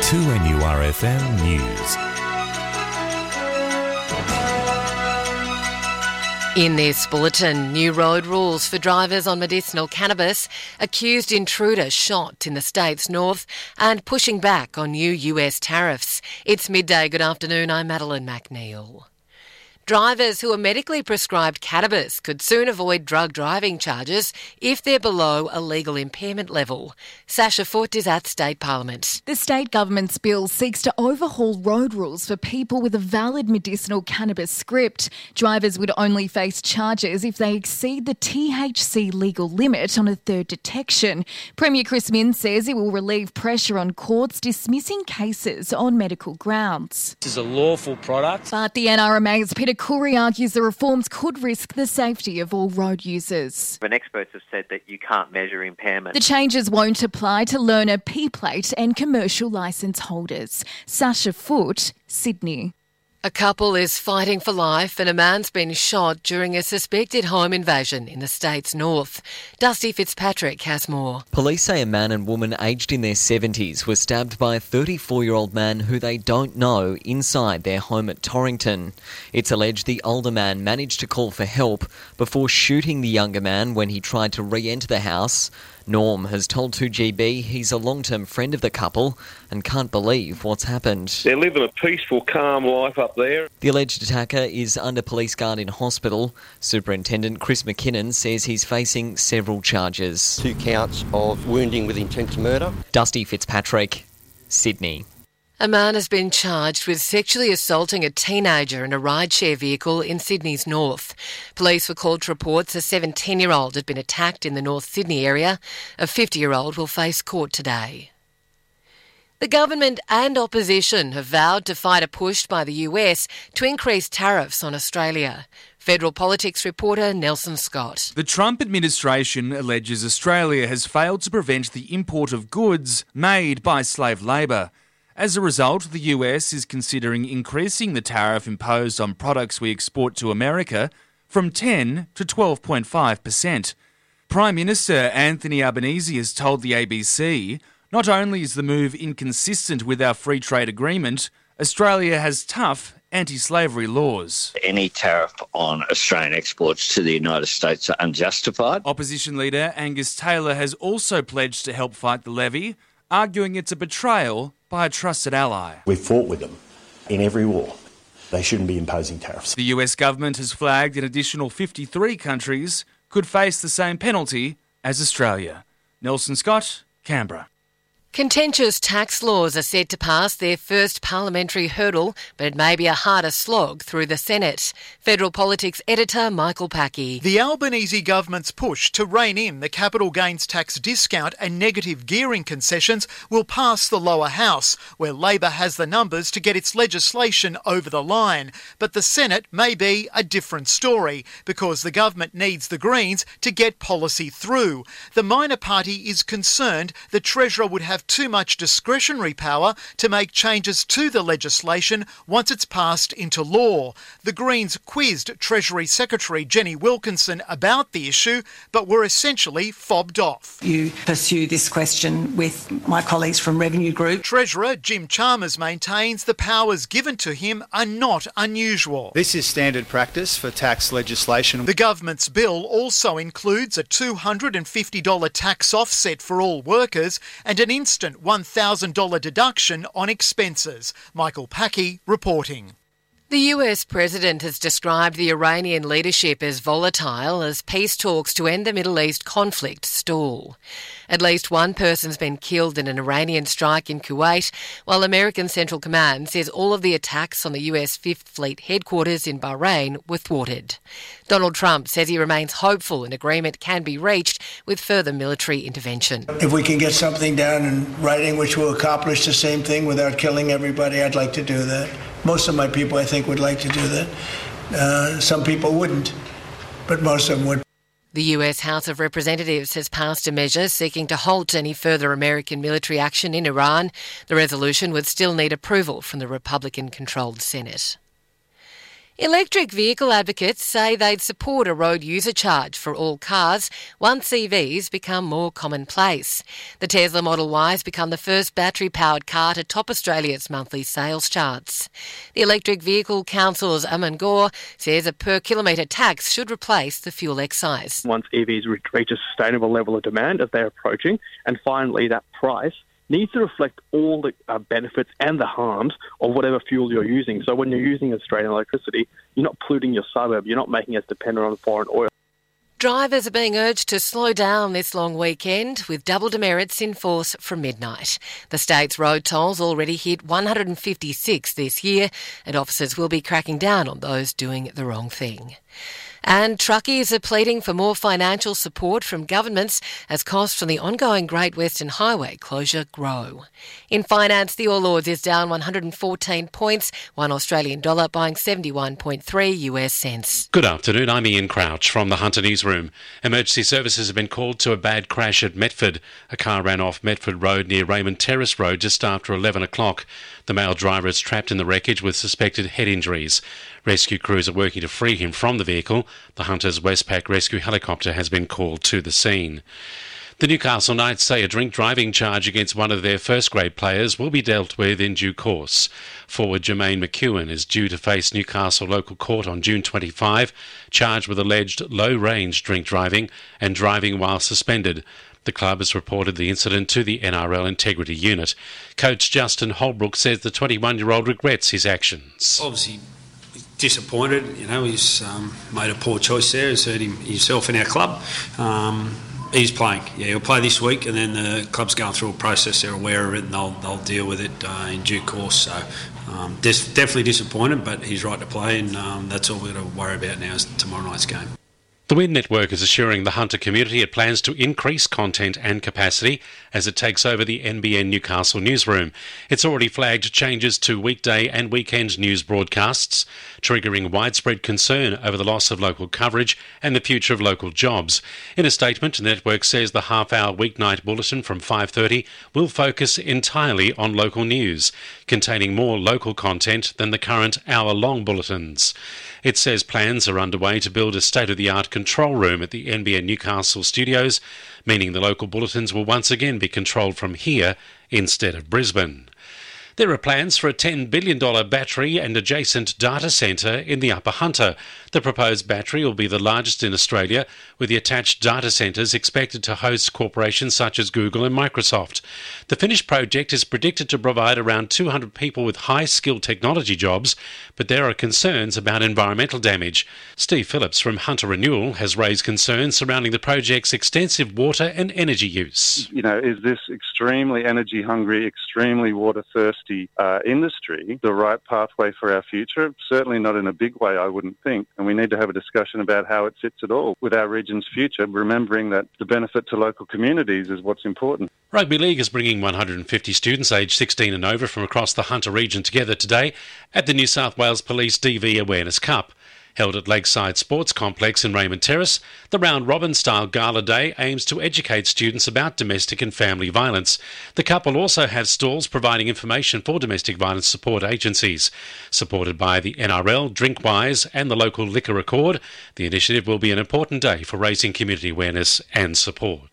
2NURFM News. In this bulletin, new road rules for drivers on medicinal cannabis, accused intruder shot in the state's north, and pushing back on new US tariffs. It's midday. Good afternoon, I'm Madeline McNeil. Drivers who are medically prescribed cannabis could soon avoid drug driving charges if they're below a legal impairment level. Sasha Foote is at State Parliament. The state government's bill seeks to overhaul road rules for people with a valid medicinal cannabis script. Drivers would only face charges if they exceed the THC legal limit on a third detection. Premier Chris Minns says it will relieve pressure on courts dismissing cases on medical grounds. This is a lawful product. But the NRMA's Peter Khoury argues the reforms could risk the safety of all road users. But experts have said that you can't measure impairment. The changes won't apply to learner P-plate and commercial licence holders. Sasha Foote, Sydney. A couple is fighting for life and a man's been shot during a suspected home invasion in the state's north. Dusty Fitzpatrick has more. Police say a man and woman aged in their 70s were stabbed by a 34-year-old man who they don't know inside their home at Torrington. It's alleged the older man managed to call for help before shooting the younger man when he tried to re-enter the house. Norm has told 2GB he's a long-term friend of the couple and can't believe what's happened. They're living a peaceful, calm life up there. The alleged attacker is under police guard in hospital. Superintendent Chris McKinnon says he's facing several charges. 2 counts of wounding with intent to murder. Dusty Fitzpatrick, Sydney. A man has been charged with sexually assaulting a teenager in a rideshare vehicle in Sydney's north. Police were called to reports a 17-year-old had been attacked in the North Sydney area. A 50-year-old will face court today. The government and opposition have vowed to fight a push by the US to increase tariffs on Australia. Federal politics reporter Nelson Scott. The Trump administration alleges Australia has failed to prevent the import of goods made by slave labour. As a result, the US is considering increasing the tariff imposed on products we export to America from 10 to 12.5%. Prime Minister Anthony Albanese has told the ABC, not only is the move inconsistent with our free trade agreement, Australia has tough anti-slavery laws. Any tariff on Australian exports to the United States are unjustified. Opposition leader Angus Taylor has also pledged to help fight the levy, arguing it's a betrayal by a trusted ally. We've fought with them in every war. They shouldn't be imposing tariffs. The US government has flagged an additional 53 countries could face the same penalty as Australia. Nelson Scott, Canberra. Contentious tax laws are set to pass their first parliamentary hurdle, but it may be a harder slog through the Senate. Federal Politics editor Michael Packey. The Albanese government's push to rein in the capital gains tax discount and negative gearing concessions will pass the lower house, where Labor has the numbers to get its legislation over the line. But the Senate may be a different story, because the government needs the Greens to get policy through. The minor party is concerned the Treasurer would have too much discretionary power to make changes to the legislation once it's passed into law. The Greens quizzed Treasury Secretary Jenny Wilkinson about the issue, but were essentially fobbed off. You pursue this question with my colleagues from Revenue Group. Treasurer Jim Chalmers maintains the powers given to him are not unusual. This is standard practice for tax legislation. The government's bill also includes a $250 tax offset for all workers and an instant $1,000 deduction on expenses. Michael Packey reporting. The US president has described the Iranian leadership as volatile as peace talks to end the Middle East conflict stall. At least one person's been killed in an Iranian strike in Kuwait, while American Central Command says all of the attacks on the US Fifth Fleet headquarters in Bahrain were thwarted. Donald Trump says he remains hopeful an agreement can be reached with further military intervention. If we can get something down in writing which will accomplish the same thing without killing everybody, I'd like to do that. Most of my people, I think, would like to do that. Some people wouldn't, but most of them would. The US House of Representatives has passed a measure seeking to halt any further American military action in Iran. The resolution would still need approval from the Republican-controlled Senate. Electric vehicle advocates say they'd support a road user charge for all cars once EVs become more commonplace. The Tesla Model Y has become the first battery-powered car to top Australia's monthly sales charts. The Electric Vehicle Council's Aman Gore says a per-kilometre tax should replace the fuel excise. Once EVs reach a sustainable level of demand as they're approaching, and finally that price needs to reflect all the benefits and the harms of whatever fuel you're using. So when you're using Australian electricity, you're not polluting your suburb, you're not making us dependent on foreign oil. Drivers are being urged to slow down this long weekend with double demerits in force from midnight. The state's road tolls already hit 156 this year, and officers will be cracking down on those doing the wrong thing. And truckies are pleading for more financial support from governments as costs from the ongoing Great Western Highway closure grow. In finance, the All Ords is down 114 points, $1 Australian dollar buying 71.3 US cents. Good afternoon, I'm Ian Crouch from the Hunter Newsroom. Emergency services have been called to a bad crash at Metford. A car ran off Metford Road near Raymond Terrace Road just after 11 o'clock. The male driver is trapped in the wreckage with suspected head injuries. Rescue crews are working to free him from the vehicle. The Hunters Westpac rescue helicopter has been called to the scene. The Newcastle Knights say a drink driving charge against one of their first-grade players will be dealt with in due course. Forward Jermaine McEwen is due to face Newcastle local court on June 25, charged with alleged low-range drink driving and driving while suspended. The club has reported the incident to the NRL Integrity Unit. Coach Justin Holbrook says the 21-year-old regrets his actions. Obviously disappointed, he's made a poor choice there. He's hurt himself in our club. He's playing. Yeah, he'll play this week, and then the club's going through a process. They're aware of it, and they'll deal with it in due course. So definitely disappointed, but he's right to play, and that's all we've got to worry about now is tomorrow night's game. The WIN network is assuring the Hunter community it plans to increase content and capacity as it takes over the NBN Newcastle newsroom. It's already flagged changes to weekday and weekend news broadcasts, triggering widespread concern over the loss of local coverage and the future of local jobs. In a statement, the network says the half-hour weeknight bulletin from 5:30 will focus entirely on local news, containing more local content than the current hour-long bulletins. It says plans are underway to build a state-of-the-art control room at the NBN Newcastle studios, meaning the local bulletins will once again be controlled from here instead of Brisbane. There are plans for a $10 billion battery and adjacent data centre in the Upper Hunter. The proposed battery will be the largest in Australia, with the attached data centres expected to host corporations such as Google and Microsoft. The finished project is predicted to provide around 200 people with high-skilled technology jobs, but there are concerns about environmental damage. Steve Phillips from Hunter Renewal has raised concerns surrounding the project's extensive water and energy use. Is this extremely energy-hungry, extremely water-thirsty industry the right pathway for our future? Certainly not in a big way, I wouldn't think. And we need to have a discussion about how it fits at all with our region's future, remembering that the benefit to local communities is what's important. Rugby League is bringing 150 students aged 16 and over from across the Hunter region together today at the New South Wales Police DV Awareness Cup. Held at Lakeside Sports Complex in Raymond Terrace, the round-robin-style gala day aims to educate students about domestic and family violence. The cup will also have stalls providing information for domestic violence support agencies. Supported by the NRL, Drinkwise and the local Liquor Accord, the initiative will be an important day for raising community awareness and support.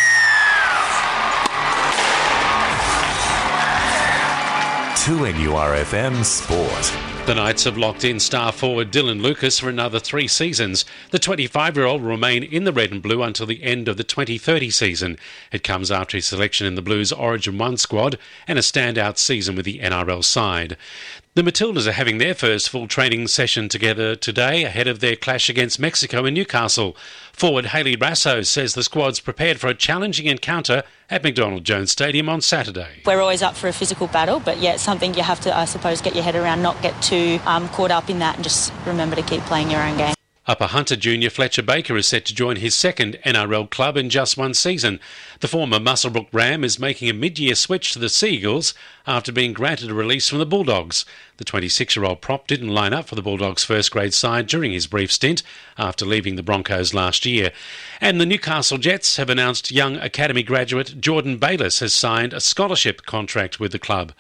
2NURFM Sport. The Knights have locked in star forward Dylan Lucas for another 3 seasons. The 25-year-old will remain in the red and blue until the end of the 2030 season. It comes after his selection in the Blues Origin 1 squad and a standout season with the NRL side. The Matildas are having their first full training session together today ahead of their clash against Mexico in Newcastle. Forward Hayley Rasso says the squad's prepared for a challenging encounter at McDonald Jones Stadium on Saturday. We're always up for a physical battle, but it's something you have to, I suppose, get your head around, not get too caught up in that and just remember to keep playing your own game. Upper Hunter junior Fletcher Baker is set to join his second NRL club in just 1 season. The former Muswellbrook Ram is making a mid-year switch to the Seagulls after being granted a release from the Bulldogs. The 26-year-old prop didn't line up for the Bulldogs' first-grade side during his brief stint after leaving the Broncos last year. And the Newcastle Jets have announced young academy graduate Jordan Bayliss has signed a scholarship contract with the club.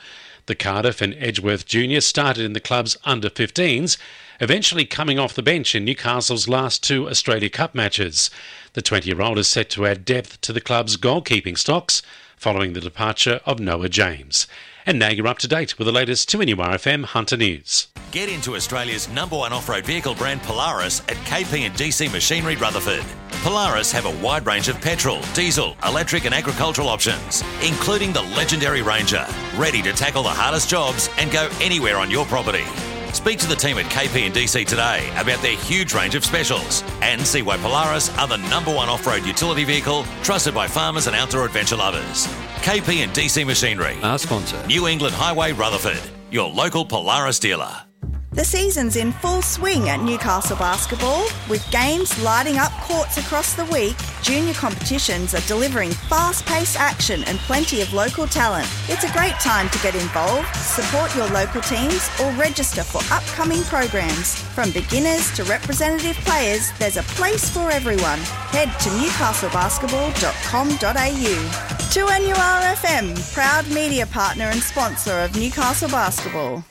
The Cardiff and Edgeworth juniors started in the club's under-15s, eventually coming off the bench in Newcastle's last 2 Australia Cup matches. The 20-year-old is set to add depth to the club's goalkeeping stocks following the departure of Noah James. And now you're up to date with the latest 2NURFM Hunter News. Get into Australia's #1 off-road vehicle brand Polaris at KP and DC Machinery Rutherford. Polaris have a wide range of petrol, diesel, electric and agricultural options, including the legendary Ranger, ready to tackle the hardest jobs and go anywhere on your property. Speak to the team at KP and DC today about their huge range of specials and see why Polaris are the #1 off-road utility vehicle trusted by farmers and outdoor adventure lovers. KP and DC Machinery. Our sponsor. New England Highway, Rutherford. Your local Polaris dealer. The season's in full swing at Newcastle Basketball. With games lighting up courts across the week, junior competitions are delivering fast-paced action and plenty of local talent. It's a great time to get involved, support your local teams or register for upcoming programs. From beginners to representative players, there's a place for everyone. Head to newcastlebasketball.com.au. 2NURFM, proud media partner and sponsor of Newcastle Basketball.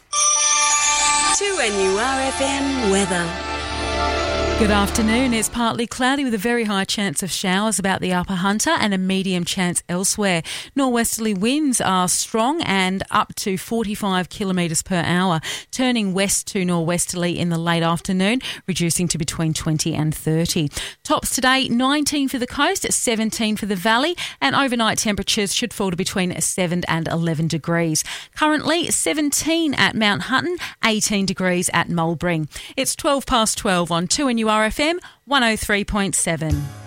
2NURFM weather. Good afternoon. It's partly cloudy with a very high chance of showers about the Upper Hunter and a medium chance elsewhere. Norwesterly winds are strong and up to 45 kilometres per hour, turning west to norwesterly in the late afternoon, reducing to between 20 and 30. Tops today, 19 for the coast, 17 for the valley, and overnight temperatures should fall to between 7 and 11 degrees. Currently, 17 at Mount Hutton, 18 degrees at Mulbring. It's 12 past 12 on 2NURFM 103.7.